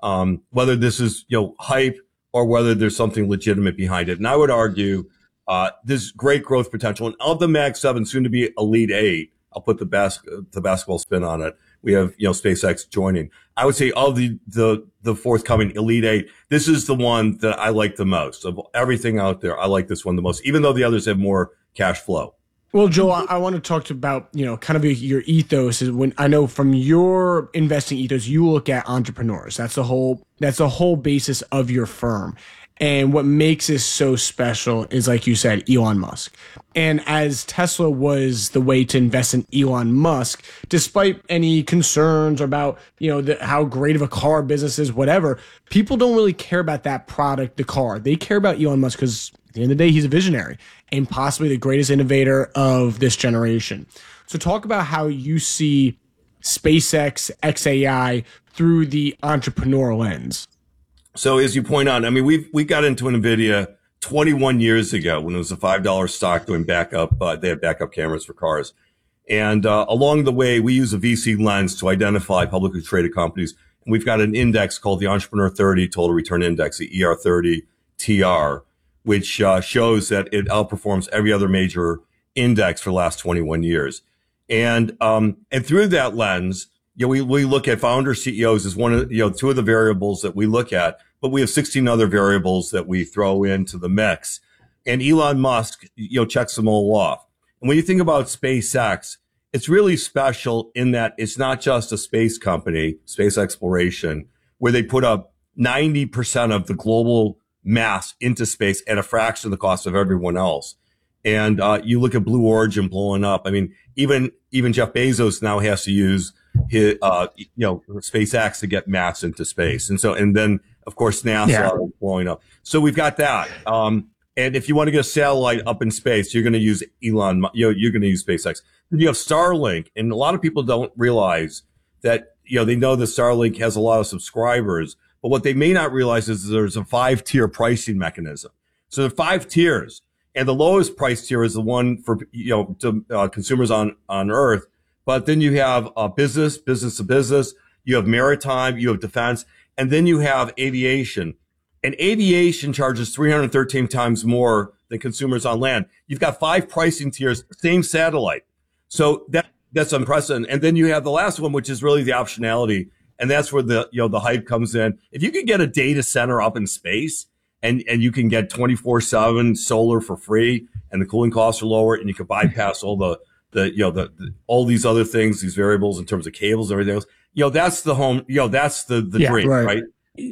um, whether this is, you know, hype or whether there's something legitimate behind it. And I would argue, uh, there's great growth potential. And of the Mag seven, soon to be Elite eight, I'll put the bas- the basketball spin on it. We have, you know, SpaceX joining. I would say of the, the, the forthcoming Elite eight, this is the one that I like the most. Of everything out there, I like this one the most, even though the others have more cash flow. Well, Joel, I, I want to talk to about, you know, kind of your ethos is when I know from your investing ethos, you look at entrepreneurs. That's the whole, that's the whole basis of your firm. And what makes this so special is, like you said, Elon Musk. And as Tesla was the way to invest in Elon Musk, despite any concerns about, you know, the, how great of a car business is, whatever, people don't really care about that product, the car. They care about Elon Musk because at the end of the day, he's a visionary and possibly the greatest innovator of this generation. So talk about how you see SpaceX, X A I through the entrepreneur lens. So as you point out, I mean, we we got into NVIDIA twenty-one years ago when it was a five dollar stock doing backup. Uh, they had backup cameras for cars. And uh, along the way, we use a V C lens to identify publicly traded companies. And we've got an index called the Entrepreneur thirty Total Return Index, the E R thirty T R, which uh, shows that it outperforms every other major index for the last twenty-one years. And um, and through that lens, you know, we, we look at founder C E Os as one of, you know, two of the variables that we look at, but we have sixteen other variables that we throw into the mix. And Elon Musk, you know, checks them all off. And when you think about SpaceX, it's really special in that it's not just a space company, space exploration, where they put up ninety percent of the global mass into space at a fraction of the cost of everyone else. And uh, you look at Blue Origin blowing up. I mean, even even Jeff Bezos now has to use his, uh, you know, SpaceX to get mass into space. And so, and then of course NASA yeah. is blowing up. So we've got that. Um, and if you want to get a satellite up in space, you're going to use Elon. You know, you're going to use SpaceX. Then you have Starlink, and a lot of people don't realize that. You know, they know that Starlink has a lot of subscribers, but what they may not realize is there's a five tier pricing mechanism. So there are five tiers. And the lowest price tier is the one for, you know, to, uh, consumers on, on Earth. But then you have uh, business, business to business. You have maritime, you have defense, and then you have aviation. And aviation charges three hundred thirteen times more than consumers on land. You've got five pricing tiers, same satellite. So that, that's unprecedented. And then you have the last one, which is really the optionality. And that's where the, you know, the hype comes in. If you could get a data center up in space, And, and you can get twenty-four seven solar for free, and the cooling costs are lower, and you can bypass all the, the, you know, the, the, all these other things, these variables in terms of cables and everything else. You know, that's the home, you know, that's the, the yeah, dream, right. right?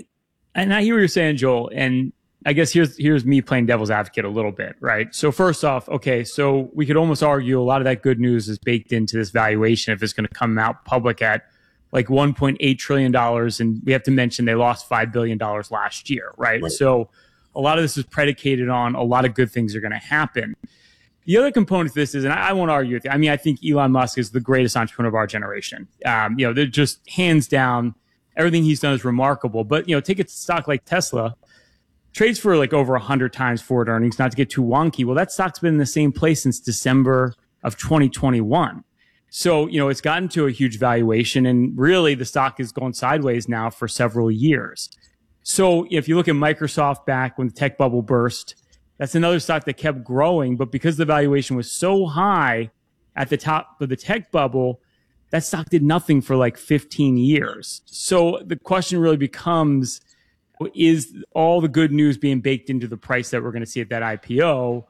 And I hear what you're saying, Joel. And I guess here's, here's me playing devil's advocate a little bit, right? So first off, okay, so we could almost argue a lot of that good news is baked into this valuation if it's going to come out public at like one point eight trillion dollars. And we have to mention they lost five billion dollars last year, right? right? So a lot of this is predicated on a lot of good things are going to happen. The other component to this is, and I, I won't argue with you, I mean, I think Elon Musk is the greatest entrepreneur of our generation. Um, you know, they're just hands down, everything he's done is remarkable. But, you know, take a stock like Tesla, trades for like over one hundred times forward earnings, not to get too wonky. Well, that stock's been in the same place since December of twenty twenty-one. So, you know, it's gotten to a huge valuation, and really the stock has gone sideways now for several years. So if you look at Microsoft back when the tech bubble burst, that's another stock that kept growing. But because the valuation was so high at the top of the tech bubble, that stock did nothing for like fifteen years. So the question really becomes, is all the good news being baked into the price that we're going to see at that I P O?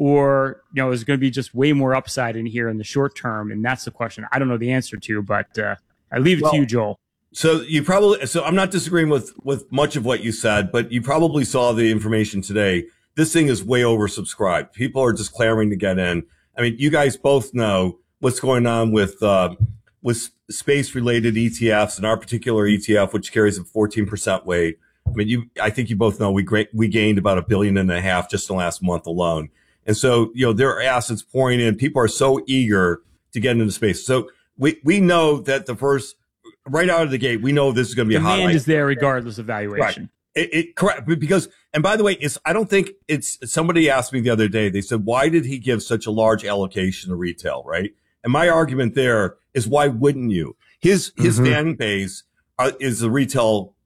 Or, you know, is it going to be just way more upside in here in the short term? And that's the question I don't know the answer to, but uh, I leave it well, to you, Joel. So you probably, so I'm not disagreeing with, with much of what you said, but you probably saw the information today. This thing is way oversubscribed. People are just clamoring to get in. I mean, you guys both know what's going on with, uh, with space related E T Fs, and our particular E T F, which carries a fourteen percent weight. I mean, you, I think you both know we we gained about a billion and a half just in the last month alone. And so, you know, there are assets pouring in. People are so eager to get into space. So we, we know that the first, right out of the gate, we know this is going to be a hot. Demand is there regardless of valuation. Right. It, it correct. Because, and by the way, it's, I don't think it's, somebody asked me the other day, they said, why did he give such a large allocation to retail? Right. And my argument there is, why wouldn't you? His, his mm-hmm. fan base are, is the retail,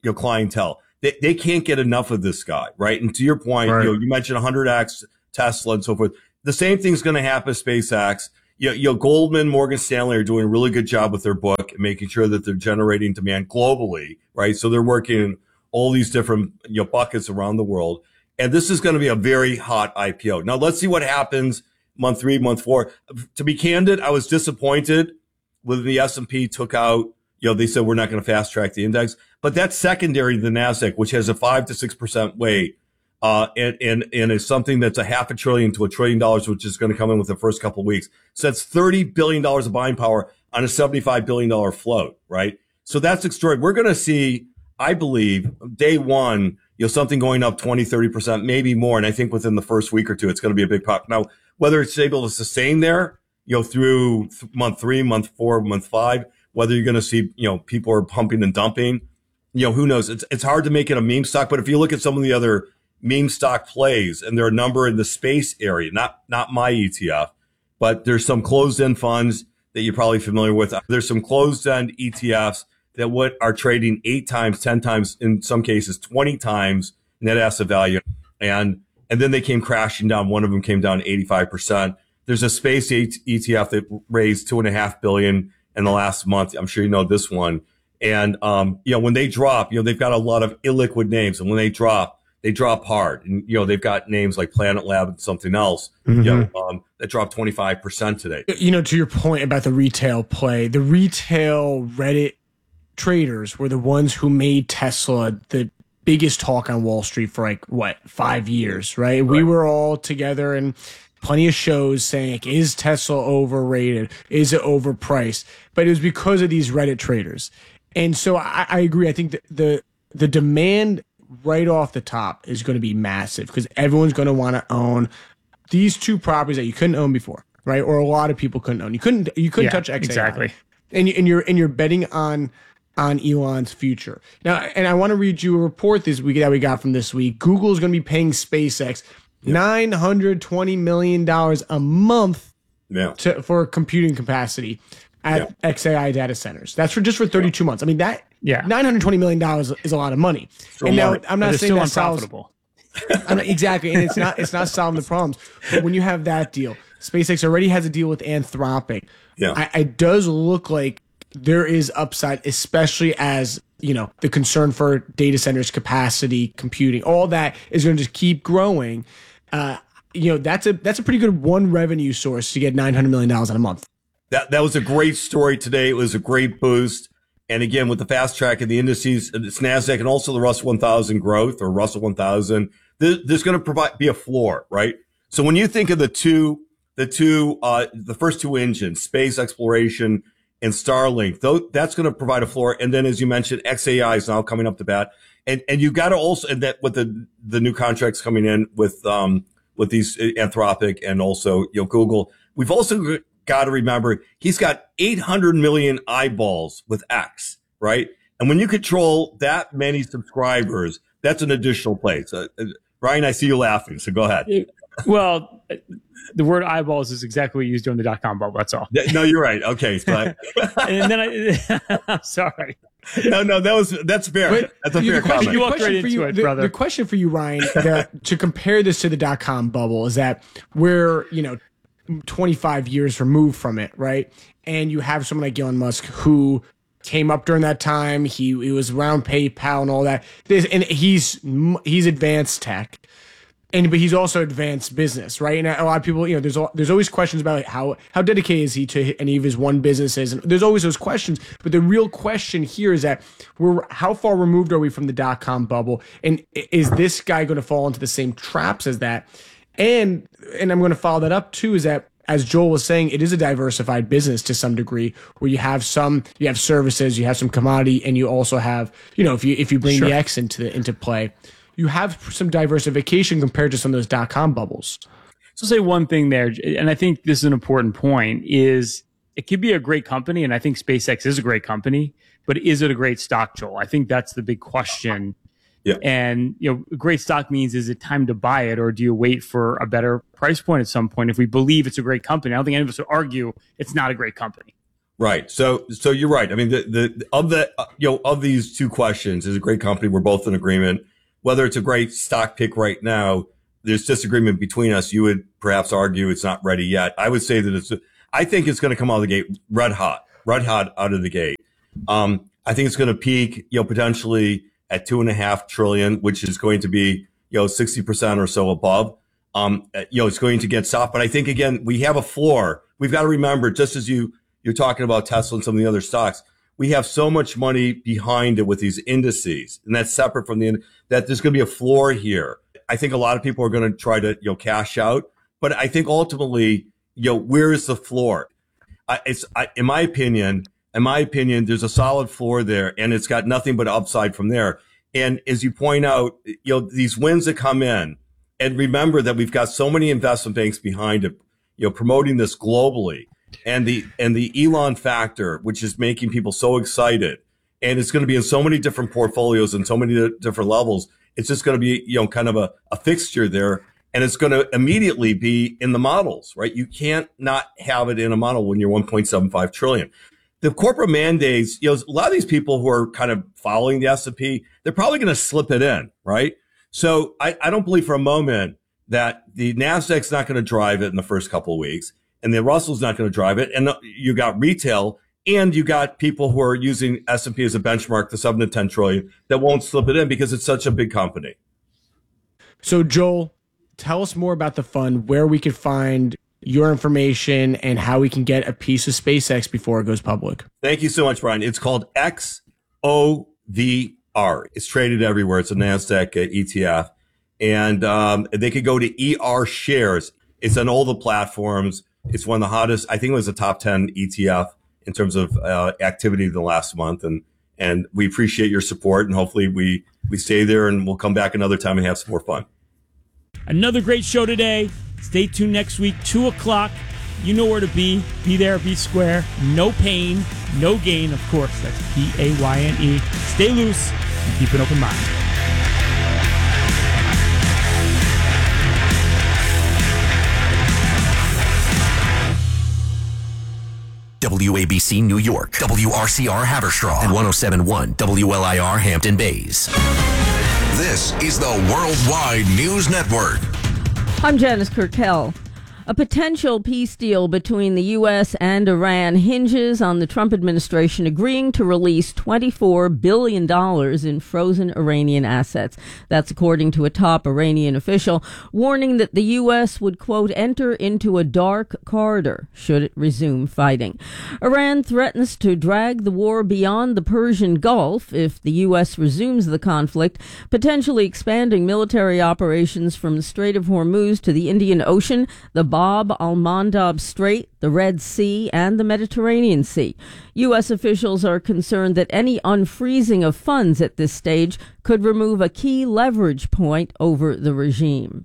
you know, clientele. They, they can't get enough of this guy, right? And to your point, Right. you know, you mentioned one hundred X, Tesla, and so forth. The same thing's going to happen with SpaceX. You know, you know, Goldman, Morgan Stanley are doing a really good job with their book and making sure that they're generating demand globally, right? So they're working in all these different, you know, buckets around the world. And this is going to be a very hot I P O. Now, let's see what happens month three, month four. To be candid, I was disappointed when the S and P took out, you know, they said we're not going to fast track the index. But that's secondary to the NASDAQ, which has a five to six percent weight. Uh, and, and, and is something that's a half a trillion to a trillion dollars, which is going to come in with the first couple of weeks. So that's thirty billion dollars of buying power on a seventy-five billion dollars float, right? So that's extraordinary. We're going to see, I believe, day one, you know, something going up twenty, thirty percent, maybe more. And I think within the first week or two, it's going to be a big pop. Now, whether it's able to sustain there, you know, through th- month three, month four, month five, whether you're going to see, you know, people are pumping and dumping, you know, who knows? It's, it's hard to make it a meme stock, but if you look at some of the other meme stock plays, and there are a number in the space area, not, not my E T F, but there's some closed end funds that you're probably familiar with. There's some closed end E T Fs that what are trading eight times, ten times, in some cases, twenty times net asset value. And, and then they came crashing down. One of them came down eighty-five percent. There's a space E T F that raised two and a half billion in the last month. I'm sure you know this one. And, um, you know, when they drop, you know, they've got a lot of illiquid names, and when they drop, they drop hard. And, you know, they've got names like Planet Lab and something else, mm-hmm. you know, um, that dropped twenty-five percent today. You know, to your point about the retail play, the retail Reddit traders were the ones who made Tesla the biggest talk on Wall Street for like, what, five years, right? right. We were all together and plenty of shows saying, like, is Tesla overrated? Is it overpriced? But it was because of these Reddit traders. And so I, I agree. I think the, the, the demand right off the top is going to be massive because everyone's going to want to own these two properties that you couldn't own before, right? Or a lot of people couldn't own. You couldn't, you couldn't yeah, touch X A I. Exactly. And, you, and you're, and you're betting on, on Elon's future. Now, and I want to read you a report this week that we got from this week. Google is going to be paying SpaceX yep. nine hundred twenty million dollars a month yeah. to, for computing capacity at yeah. X A I data centers. That's for just for thirty-two yeah. months. I mean, that yeah. nine hundred twenty million dollars is a lot of money. Strong and now money. I'm not but saying it's still that unprofitable. Solves, I'm not, exactly. And it's not, it's not solving the problems. But when you have that deal, SpaceX already has a deal with Anthropic. Yeah. I, it does look like there is upside, especially as, you know, the concern for data centers, capacity, computing, all that is going to just keep growing. Uh, you know, that's a that's a pretty good one revenue source to get nine hundred million dollars in a month. That that was a great story today. It was a great boost. And again, with the fast track of the indices, it's NASDAQ and also the Russell one thousand growth or Russell one thousand, there, there's going to provide be a floor, right? So when you think of the two, the two, uh, the first two engines, space exploration and Starlink, though, that's going to provide a floor. And then, as you mentioned, X A I is now coming up to bat. And, and you got to also, and that with the, the new contracts coming in with, um, with these Anthropic and also, you know, Google, we've also got to remember he's got eight hundred million eyeballs with X, right? And when you control that many subscribers, that's an additional place. Uh, Ryan, I see you laughing, so go ahead. Well, the word eyeballs is exactly what you used during the dot-com bubble. That's all. No, you're right. Okay. So and then I, I'm sorry. No, no, that was, that's fair. But that's a the fair question, comment. You walked question right for into you, it, the, brother. The question for you, Ryan, that, to compare this to the dot-com bubble is that we're, you know, twenty-five years removed from it, right? And you have someone like Elon Musk who came up during that time. He, he was around PayPal and all that. This, and he's he's advanced tech, and but he's also advanced business, right? And a lot of people, you know, there's there's always questions about like how how dedicated is he to any of his one businesses, and there's always those questions. But the real question here is that we're how far removed are we from the dot com bubble, and is this guy going to fall into the same traps as that? And and I'm going to follow that up too, is that, as Joel was saying, it is a diversified business to some degree, where you have some, you have services, you have some commodity, and you also have, you know, if you if you bring Sure. the X into the, into play, you have some diversification compared to some of those dot com bubbles. So say one thing there, and I think this is an important point, is it could be a great company, and I think SpaceX is a great company, but is it a great stock, Joel? I think that's the big question. Yeah. And, you know, great stock means, is it time to buy it, or do you wait for a better price point at some point if we believe it's a great company? I don't think any of us would argue it's not a great company. Right. So, so you're right. I mean, the, the, of the, uh, you know, of these two questions is a great company. We're both in agreement. Whether it's a great stock pick right now, there's disagreement between us. You would perhaps argue it's not ready yet. I would say that it's, I think it's going to come out of the gate red hot, red hot out of the gate. Um, I think it's going to peak, you know, potentially at two and a half trillion, which is going to be, you know, sixty percent or so above. Um, you know, it's going to get soft, but I think again, we have a floor. We've got to remember, just as you, you're talking about Tesla and some of the other stocks, we have so much money behind it with these indices, and that's separate from the, that there's going to be a floor here. I think a lot of people are going to try to, you know, cash out, but I think ultimately, you know, where is the floor? I, it's, I, in my opinion, in my opinion, there's a solid floor there, and it's got nothing but upside from there. And as you point out, you know, these wins that come in, and remember that we've got so many investment banks behind it, you know, promoting this globally, and the, and the Elon factor, which is making people so excited. And it's going to be in so many different portfolios and so many different levels. It's just going to be, you know, kind of a, a fixture there. And it's going to immediately be in the models, right? You can't not have it in a model when you're one point seven five trillion. The corporate mandates, you know, a lot of these people who are kind of following the S and P, they're probably going to slip it in, right? So I, I don't believe for a moment that the NASDAQ's not going to drive it in the first couple of weeks, and the Russell's not going to drive it. And you got retail, and you got people who are using S and P as a benchmark, the seven to ten trillion, that won't slip it in because it's such a big company. So Joel, tell us more about the fund, where we could find your information, and how we can get a piece of SpaceX before it goes public. Thank you so much, Brian. It's called X O V R. It's traded everywhere. It's a NASDAQ uh, E T F. And um, they could go to E R Shares. It's on all the platforms. It's one of the hottest. I think it was a top ten E T F in terms of uh, activity the last month. And and we appreciate your support. And hopefully we, we stay there, and we'll come back another time and have some more fun. Another great show today. Stay tuned next week, two o'clock. You know where to be. Be there, be square. No pain, no gain. Of course, that's P A Y N E. Stay loose and keep an open mind. W A B C New York, W R C R Haverstraw, and one oh seven point one W L I R Hampton Bays. This is the Worldwide News Network. I'm Janice Kurkel. A potential peace deal between the U S and Iran hinges on the Trump administration agreeing to release twenty-four billion dollars in frozen Iranian assets. That's according to a top Iranian official, warning that the U S would, quote, enter into a dark corridor should it resume fighting. Iran threatens to drag the war beyond the Persian Gulf if the U S resumes the conflict, potentially expanding military operations from the Strait of Hormuz to the Indian Ocean, the Bab al-Mandab Strait, the Red Sea, and the Mediterranean Sea. U S officials are concerned that any unfreezing of funds at this stage could remove a key leverage point over the regime.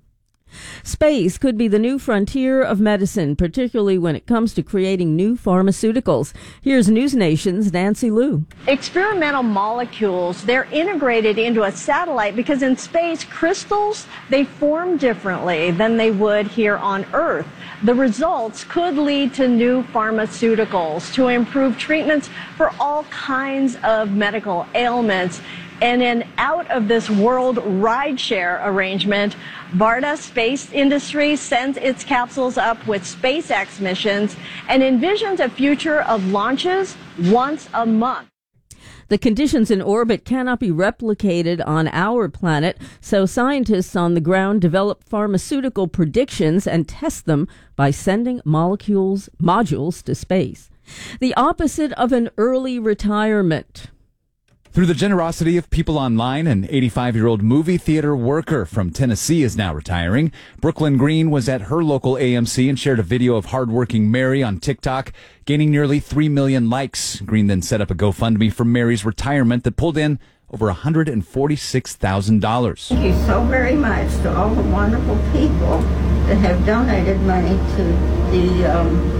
Space could be the new frontier of medicine, particularly when it comes to creating new pharmaceuticals. Here's News Nation's Nancy Liu. Experimental molecules, they're integrated into a satellite because in space, crystals, they form differently than they would here on Earth. The results could lead to new pharmaceuticals to improve treatments for all kinds of medical ailments. And then out of this world rideshare arrangement, Varda Space Industries sends its capsules up with SpaceX missions and envisions a future of launches once a month. The conditions in orbit cannot be replicated on our planet, so scientists on the ground develop pharmaceutical predictions and test them by sending molecules, modules to space. The opposite of an early retirement. Through the generosity of people online, an eighty-five-year-old movie theater worker from Tennessee is now retiring. Brooklyn Green was at her local A M C and shared a video of hardworking Mary on TikTok, gaining nearly three million likes. Green then set up a GoFundMe for Mary's retirement that pulled in over one hundred forty-six thousand dollars. Thank you so very much to all the wonderful people that have donated money to the um,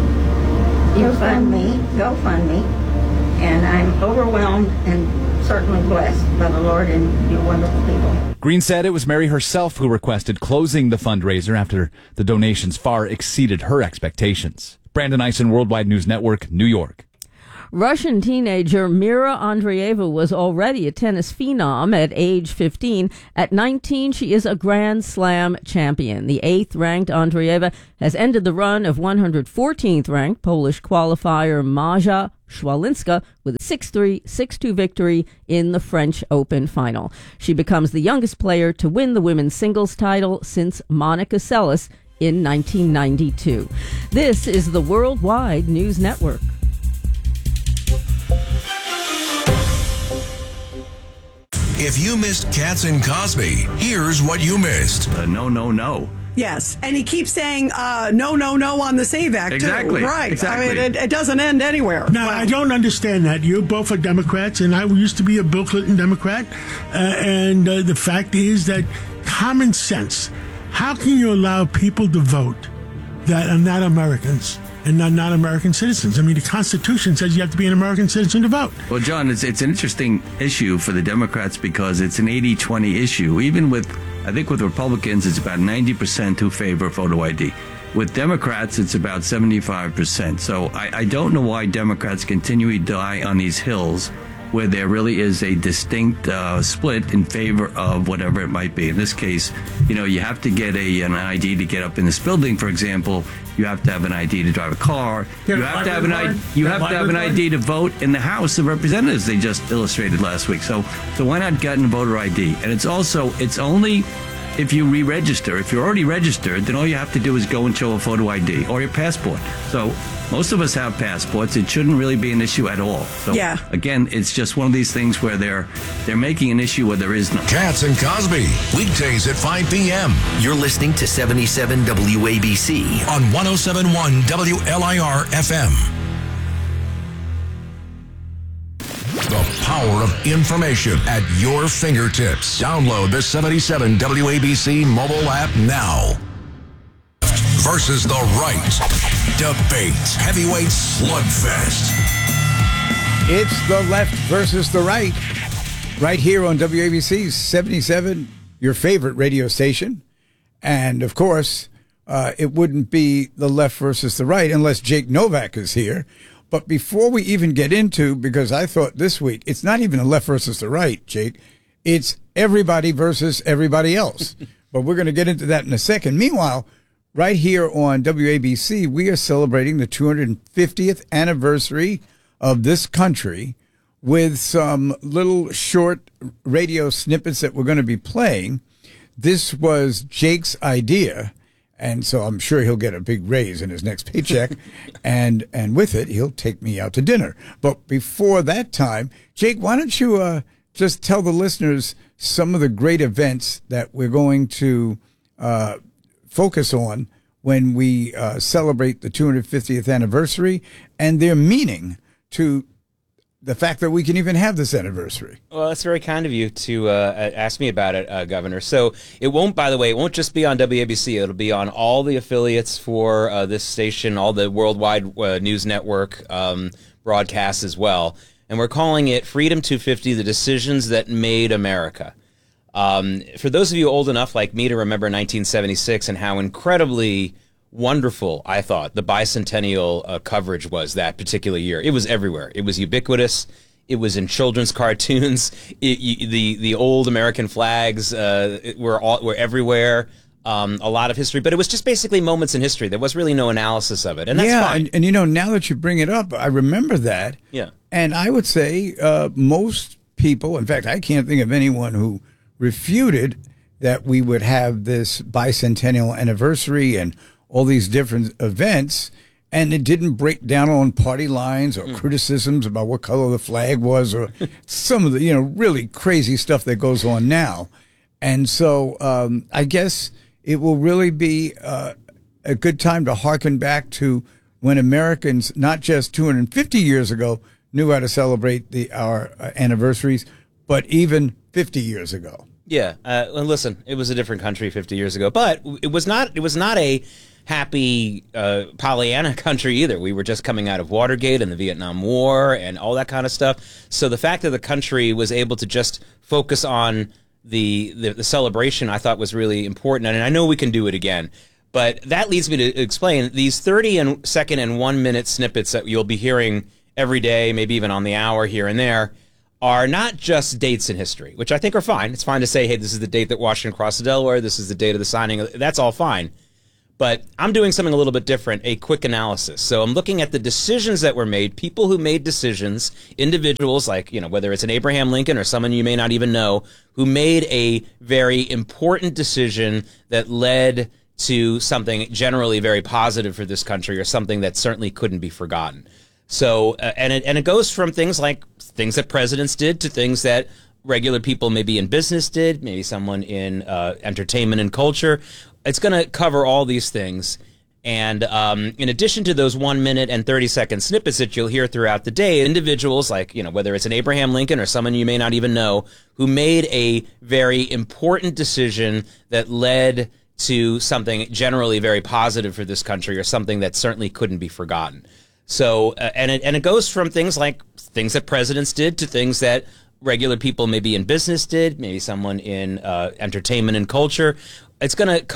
GoFundMe, GoFundMe. And I'm overwhelmed and certainly blessed by the Lord and you wonderful people. Green said it was Mary herself who requested closing the fundraiser after the donations far exceeded her expectations. Brandon Eisen, Worldwide News Network, New York. Russian teenager Mira Andreeva was already a tennis phenom at age fifteen. At nineteen, she is a Grand Slam champion. The eighth-ranked Andreeva has ended the run of one hundred fourteenth ranked Polish qualifier Maja Szwalinska with a six three, six two victory in the French Open final. She becomes the youngest player to win the women's singles title since Monica Seles in nineteen ninety-two. This is the Worldwide News Network. If you missed Katz and Cosby, here's what you missed. Uh, no, no, no. Yes, and he keeps saying uh, no, no, no on the SAVE Act, Exactly. too. Right. Exactly. I mean, it, it doesn't end anywhere. Now, I don't understand that. You both are Democrats, and I used to be a Bill Clinton Democrat. Uh, and uh, the fact is that common sense, how can you allow people to vote that are not Americans and not, not American citizens? I mean, the Constitution says you have to be an American citizen to vote. Well, John, it's, it's an interesting issue for the Democrats because it's an eighty twenty issue. Even with, I think with Republicans, it's about ninety percent who favor photo I D. With Democrats, it's about seventy-five percent. So I, I don't know why Democrats continually die on these hills where there really is a distinct uh, split in favor of whatever it might be. In this case, you know, you have to get a an I D to get up in this building, for example. You have to have an I D to drive a car. You have to have an I D. You have to have an I D to vote in the House of Representatives. They just illustrated last week. So, so why not get a voter I D? And it's also it's only if you re-register. If you're already registered, then all you have to do is go and show a photo I D or your passport. So most of us have passports. It shouldn't really be an issue at all. So yeah. Again, it's just one of these things where they're they're making an issue where there is none. Katz and Cosby, weekdays at five p.m. You're listening to seventy-seven W A B C on one oh seven point one W L I R F M. The power of information at your fingertips. Download the seventy-seven W A B C mobile app now. Versus the right. Debate. Heavyweight slugfest. It's the left versus the right. Right here on W A B C seventy-seven, your favorite radio station. And, of course, uh, it wouldn't be the left versus the right unless Jake Novak is here. But before we even get into, because I thought this week, it's not even the left versus the right, Jake. It's everybody versus everybody else. But we're going to get into that in a second. Meanwhile, right here on W A B C, we are celebrating the two hundred fiftieth anniversary of this country with some little short radio snippets that we're going to be playing. This was Jake's idea. And so I'm sure he'll get a big raise in his next paycheck. and and with it, he'll take me out to dinner. But before that time, Jake, why don't you uh, just tell the listeners some of the great events that we're going to uh, focus on when we uh, celebrate the two hundred fiftieth anniversary and their meaning to the fact that we can even have this anniversary. Well, that's very kind of you to uh, ask me about it, uh, Governor. So it won't, by the way, it won't just be on W A B C. It'll be on all the affiliates for uh, this station, all the worldwide uh, news network um, broadcasts as well. And we're calling it Freedom two fifty, The Decisions That Made America. Um, for those of you old enough like me to remember nineteen seventy-six and how incredibly wonderful, I thought, the bicentennial uh, coverage was that particular year. It was everywhere. It was ubiquitous. It was in children's cartoons. It, you, the the old American flags uh, were all, were everywhere. Um, a lot of history, but it was just basically moments in history. There was really no analysis of it, and that's yeah, fine. And, and you know, now that you bring it up, I remember that. Yeah. And I would say uh, most people, in fact, I can't think of anyone who refuted that we would have this bicentennial anniversary and all these different events, and it didn't break down on party lines or mm. criticisms about what color the flag was or some of the, you know, really crazy stuff that goes on now. And so um, I guess it will really be uh, a good time to hearken back to when Americans, not just two hundred fifty years ago, knew how to celebrate the our uh, anniversaries, but even fifty years ago. Yeah, uh, and listen, it was a different country fifty years ago, but it was not. It was not a happy uh, Pollyanna country either. We were just coming out of Watergate and the Vietnam War and all that kind of stuff. So the fact that the country was able to just focus on the the, the celebration, I thought was really important. And I know we can do it again. But that leads me to explain these thirty and second and one minute snippets that you'll be hearing every day, maybe even on the hour here and there, are not just dates in history, which I think are fine. It's fine to say, hey, this is the date that Washington crossed the Delaware. This is the date of the signing. That's all fine. But I'm doing something a little bit different, a quick analysis. So I'm looking at the decisions that were made, people who made decisions, individuals like, you know, whether it's an Abraham Lincoln or someone you may not even know, who made a very important decision that led to something generally very positive for this country, or something that certainly couldn't be forgotten. So, uh, and it, and it goes from things like things that presidents did to things that regular people maybe in business did, maybe someone in uh, entertainment and culture. It's going to cover all these things. And um, in addition to those one minute and thirty second snippets that you'll hear throughout the day, individuals like, you know, whether it's an Abraham Lincoln or someone you may not even know, who made a very important decision that led to something generally very positive for this country, or something that certainly couldn't be forgotten. So, uh, and it, and it goes from things like things that presidents did to things that regular people maybe in business did, maybe someone in uh, entertainment and culture. It's going to